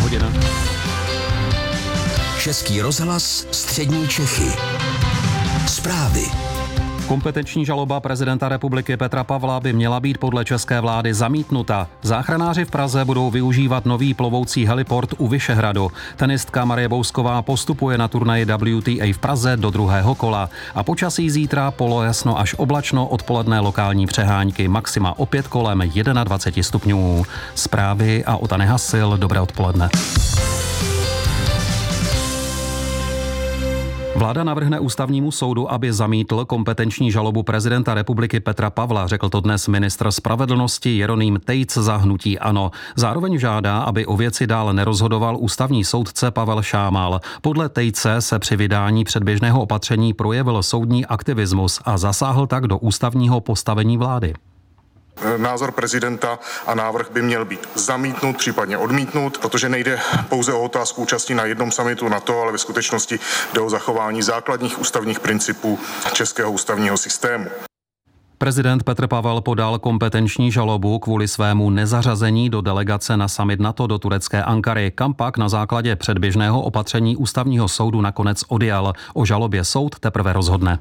hodin. Český rozhlas, střední Čechy. Zprávy. Kompetenční žaloba prezidenta republiky Petra Pavla by měla být podle české vlády zamítnuta. Záchranáři v Praze budou využívat nový plovoucí heliport u Vyšehradu. Tenistka Marie Bousková postupuje na turnaji WTA v Praze do druhého kola. A počasí zítra polojasno až oblačno, odpoledne lokální přehánky, maxima opět kolem 21 stupňů. Zprávy a Ota Nehasil, dobré odpoledne. Vláda navrhne ústavnímu soudu, aby zamítl kompetenční žalobu prezidenta republiky Petra Pavla, řekl to dnes ministr spravedlnosti Jeroným Tejc za hnutí ANO. Zároveň žádá, aby o věci dále nerozhodoval ústavní soudce Pavel Šámal. Podle Tejce se při vydání předběžného opatření projevil soudní aktivismus a zasáhl tak do ústavního postavení vlády. Názor prezidenta a návrh by měl být zamítnut, případně odmítnut, protože nejde pouze o otázku účasti na jednom summitu NATO, ale ve skutečnosti jde o zachování základních ústavních principů českého ústavního systému. Prezident Petr Pavel podal kompetenční žalobu kvůli svému nezařazení do delegace na summit NATO do turecké Ankary, kam pak na základě předběžného opatření ústavního soudu nakonec odjel. O žalobě soud teprve rozhodne.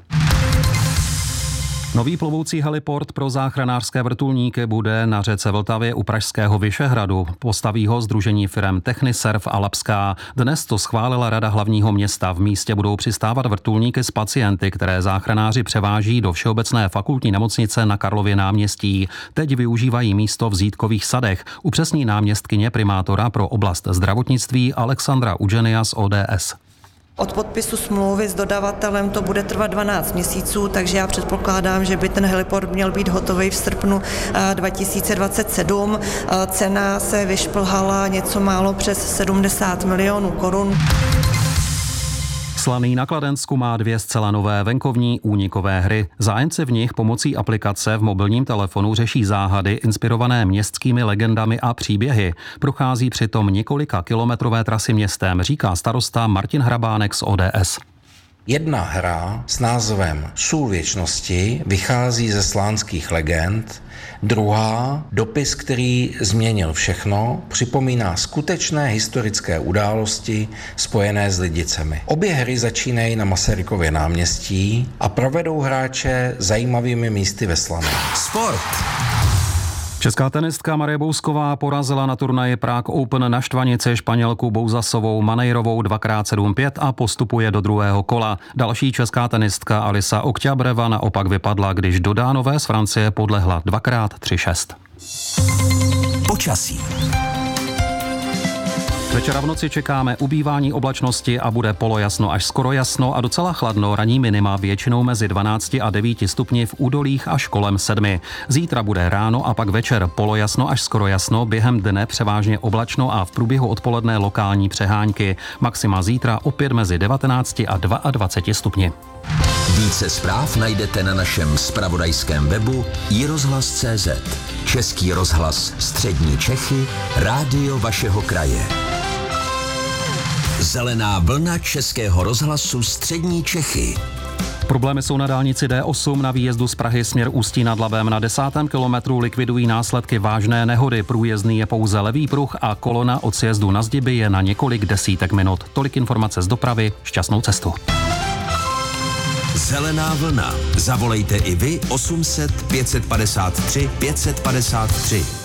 Nový plovoucí heliport pro záchranářské vrtulníky bude na řece Vltavě u pražského Vyšehradu. Postaví ho sdružení firem Techniserv a Labská. Dnes to schválila Rada hlavního města. V místě budou přistávat vrtulníky s pacienty, které záchranáři převáží do Všeobecné fakultní nemocnice na Karlově náměstí. Teď využívají místo v Zítkových sadech, upřesní náměstkyně primátora pro oblast zdravotnictví Alexandra Udženia z ODS. Od podpisu smlouvy s dodavatelem to bude trvat 12 měsíců, takže já předpokládám, že by ten heliport měl být hotový v srpnu 2027. Cena se vyšplhala něco málo přes 70 milionů korun. Slaný na Kladensku má 2 zcela nové venkovní únikové hry. Zájemci v nich pomocí aplikace v mobilním telefonu řeší záhady inspirované městskými legendami a příběhy. Prochází přitom několika kilometrové trasy městem, říká starosta Martin Hrabánek z ODS. Jedna hra s názvem Sůl věčnosti vychází ze slánských legend, druhá, Dopis, který změnil všechno, připomíná skutečné historické události spojené s Lidicemi. Obě hry začínají na Masarykově náměstí a provedou hráče zajímavými místy ve Slané. Sport. Česká tenistka Marie Bousková porazila na turnaji Prague Open na Štvanici Španělku Bouzasovou Manejrovou 2x7-5 a postupuje do druhého kola. Další česká tenistka Alisa Okťabreva naopak vypadla, když do Dánové z Francie podlehla 2x3-6. Počasí. Večera v noci čekáme ubývání oblačnosti a bude polojasno až skoro jasno a docela chladno, ranní minima většinou mezi 12 a 9 stupni v údolích až kolem 7. Zítra bude ráno a pak večer polojasno až skoro jasno, během dne převážně oblačno a v průběhu odpoledne lokální přehánky. Maxima zítra opět mezi 19 a 22 stupni. Více zpráv najdete na našem zpravodajském webu iRozhlas.cz. Český rozhlas, střední Čechy, rádio vašeho kraje. Zelená vlna Českého rozhlasu střední Čechy. Problémy jsou na dálnici D8 na výjezdu z Prahy směr Ústí nad Labem. Na 10. kilometru likvidují následky vážné nehody. Průjezdný je pouze levý pruh a kolona od sjezdu na Zdiby je na několik desítek minut. Tolik informace z dopravy, šťastnou cestu. Zelená vlna. Zavolejte i vy 800 553 553.